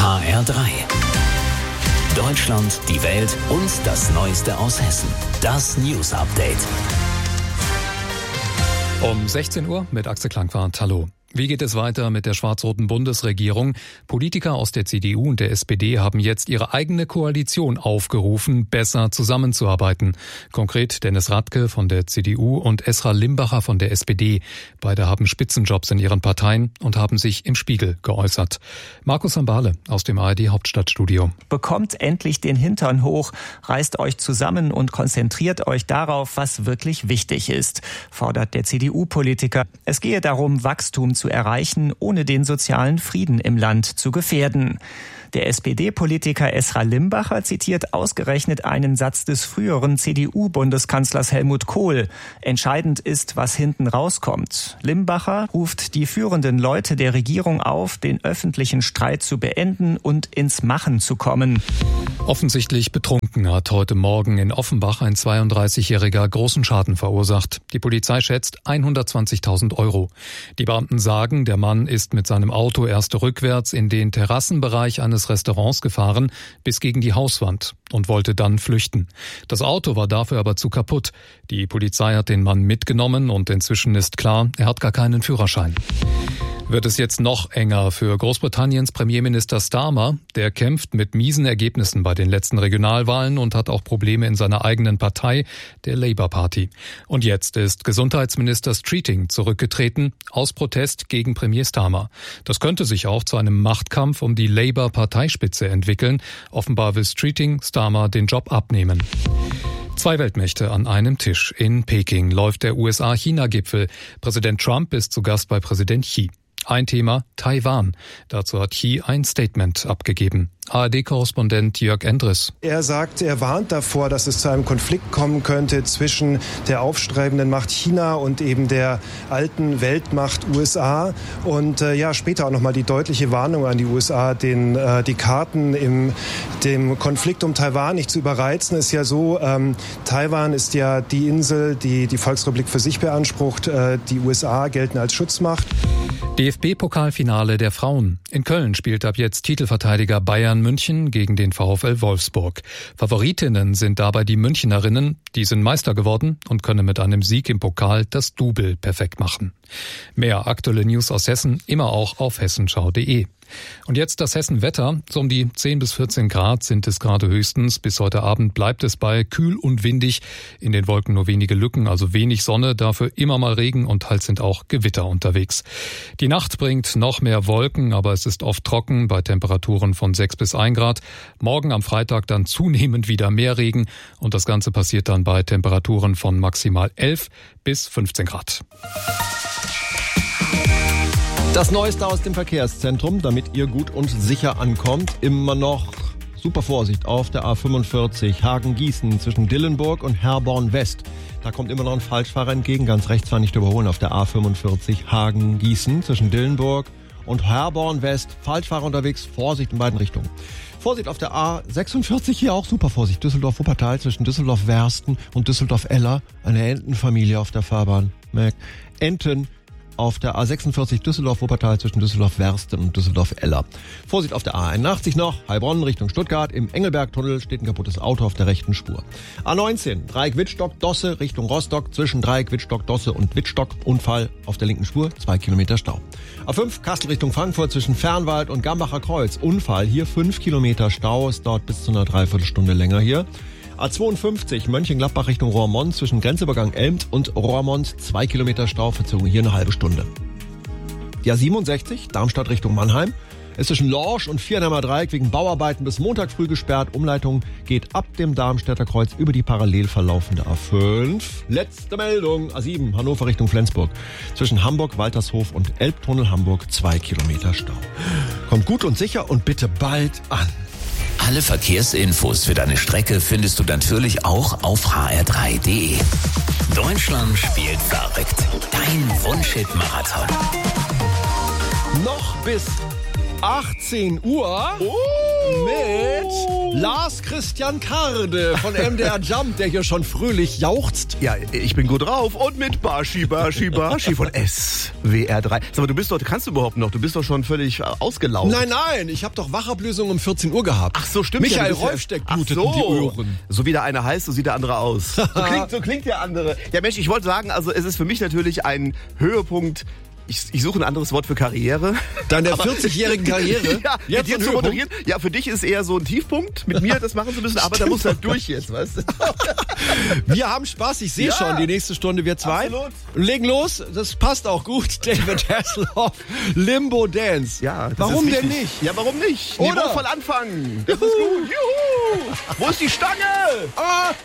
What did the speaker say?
HR3. Deutschland, die Welt und das Neueste aus Hessen. Das News Update. Um 16 Uhr mit Axel Klangwart. Hallo. Wie geht es weiter mit der schwarz-roten Bundesregierung? Politiker aus der CDU und der SPD haben jetzt ihre eigene Koalition aufgerufen, besser zusammenzuarbeiten. Konkret Dennis Radke von der CDU und Esra Limbacher von der SPD. Beide haben Spitzenjobs in ihren Parteien und haben sich im Spiegel geäußert. Markus Sambale aus dem ARD Hauptstadtstudio. Bekommt endlich den Hintern hoch, reißt euch zusammen und konzentriert euch darauf, was wirklich wichtig ist, fordert der CDU-Politiker. Es gehe darum, Wachstum zu erreichen, ohne den sozialen Frieden im Land zu gefährden. Der SPD-Politiker Esra Limbacher zitiert ausgerechnet einen Satz des früheren CDU-Bundeskanzlers Helmut Kohl. Entscheidend ist, was hinten rauskommt. Limbacher ruft die führenden Leute der Regierung auf, den öffentlichen Streit zu beenden und ins Machen zu kommen. Offensichtlich betrunken hat heute Morgen in Offenbach ein 32-Jähriger großen Schaden verursacht. Die Polizei schätzt 120.000 €. Die Beamten sagen, der Mann ist mit seinem Auto erst rückwärts in den Terrassenbereich eines Restaurants gefahren, bis gegen die Hauswand und wollte dann flüchten. Das Auto war dafür aber zu kaputt. Die Polizei hat den Mann mitgenommen und inzwischen ist klar, er hat gar keinen Führerschein. Wird es jetzt noch enger für Großbritanniens Premierminister Starmer. Der kämpft mit miesen Ergebnissen bei den letzten Regionalwahlen und hat auch Probleme in seiner eigenen Partei, der Labour Party. Und jetzt ist Gesundheitsminister Streeting zurückgetreten, aus Protest gegen Premier Starmer. Das könnte sich auch zu einem Machtkampf um die Labour-Parteispitze entwickeln. Offenbar will Streeting Starmer den Job abnehmen. Zwei Weltmächte an einem Tisch. In Peking läuft der USA-China-Gipfel. Präsident Trump ist zu Gast bei Präsident Xi. Ein Thema, Taiwan. Dazu hat Xi ein Statement abgegeben. ARD-Korrespondent Jörg Endres. Er sagt, er warnt davor, dass es zu einem Konflikt kommen könnte zwischen der aufstrebenden Macht China und eben der alten Weltmacht USA. Und später auch nochmal die deutliche Warnung an die USA, die Karten in dem Konflikt um Taiwan nicht zu überreizen. Ist ja so, Taiwan ist ja die Insel, die die Volksrepublik für sich beansprucht. Die USA gelten als Schutzmacht. DFB-Pokalfinale der Frauen. In Köln spielt ab jetzt Titelverteidiger Bayern München gegen den VfL Wolfsburg. Favoritinnen sind dabei die Münchnerinnen. Die sind Meister geworden und können mit einem Sieg im Pokal das Double perfekt machen. Mehr aktuelle News aus Hessen immer auch auf hessenschau.de. Und jetzt das Hessen-Wetter. So um die 10 bis 14 Grad sind es gerade höchstens. Bis heute Abend bleibt es bei kühl und windig. In den Wolken nur wenige Lücken, also wenig Sonne. Dafür immer mal Regen und teils sind auch Gewitter unterwegs. Die Nacht bringt noch mehr Wolken, aber es ist oft trocken bei Temperaturen von 6 bis 1 Grad. Morgen am Freitag dann zunehmend wieder mehr Regen. Und das Ganze passiert dann bei Temperaturen von maximal 11 bis 15 Grad. Das Neueste aus dem Verkehrszentrum, damit ihr gut und sicher ankommt. Immer noch super Vorsicht auf der A45 Hagen-Gießen zwischen Dillenburg und Herborn West. Da kommt immer noch ein Falschfahrer entgegen, ganz rechts war nicht überholen auf der A45 Hagen-Gießen zwischen Dillenburg und Herborn West. Falschfahrer unterwegs, Vorsicht in beiden Richtungen. Vorsicht auf der A46, hier auch super Vorsicht. Düsseldorf-Wuppertal zwischen Düsseldorf-Wersten und Düsseldorf-Eller. Eine Entenfamilie auf der Fahrbahn. Enten auf der A46 Düsseldorf-Wuppertal zwischen Düsseldorf-Wersten und Düsseldorf-Eller. Vorsicht auf der A81 noch, Heilbronn Richtung Stuttgart. Im Engelbergtunnel steht ein kaputtes Auto auf der rechten Spur. A19, Dreieck Wittstock-Dosse Richtung Rostock zwischen Dreieck Wittstock-Dosse und Wittstock. Unfall auf der linken Spur, 2 Kilometer Stau. A5, Kassel Richtung Frankfurt zwischen Fernwald und Gambacher Kreuz. Unfall, hier 5 Kilometer Stau, es dauert bis zu einer Dreiviertelstunde länger hier. A52 Mönchengladbach Richtung Roermond zwischen Grenzübergang Elmt und Roermond 2 Kilometer Stauverzögerung, hier eine halbe Stunde. Die A67 Darmstadt Richtung Mannheim ist zwischen Lorsch und Viernheimer Dreieck wegen Bauarbeiten bis Montag früh gesperrt. Umleitung geht ab dem Darmstädter Kreuz über die parallel verlaufende A5. Letzte Meldung, A7 Hannover Richtung Flensburg zwischen Hamburg, Waltershof und Elbtunnel Hamburg 2 Kilometer Stau. Kommt gut und sicher und bitte bald an. Alle Verkehrsinfos für deine Strecke findest du natürlich auch auf hr3.de. Deutschland spielt verrückt. Dein Wunschhit-Marathon. Noch bis 18 Uhr. mit Lars Christian Karde von MDR Jump, der hier schon fröhlich jauchzt. Ja, ich bin gut drauf. Und mit Bashi von SWR3. Sag mal, kannst du überhaupt noch? Du bist doch schon völlig ausgelaugt. Nein, ich habe doch Wachablösung um 14 Uhr gehabt. Ach so, stimmt. Michael ja, Rolfsteck bluteten die Ohren. So wie der eine heißt, so sieht der andere aus. So klingt der andere. Ja Mensch, ich wollte sagen, also es ist für mich natürlich ein Höhepunkt. Ich suche ein anderes Wort für Karriere. Deine 40-jährigen Karriere? Ja, jetzt mit dir zu moderieren. Ja, für dich ist eher so ein Tiefpunkt. Mit mir, das machen sie ein bisschen, aber da musst du halt durch jetzt, weißt du? Wir haben Spaß, ich sehe schon, die nächste Stunde wir zwei. Absolut. Legen los, das passt auch gut. David Hasselhoff, Limbo Dance. Ja, warum denn nicht? Ja, warum nicht? Oder? Niveauvoll anfangen. Das ist gut. Juhu! Wo ist die Stange?